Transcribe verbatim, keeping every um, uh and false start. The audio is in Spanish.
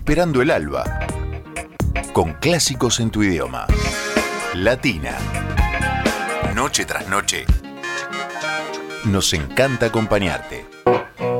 Esperando el alba. Con clásicos en tu idioma. Latina. Noche tras noche. Nos encanta acompañarte.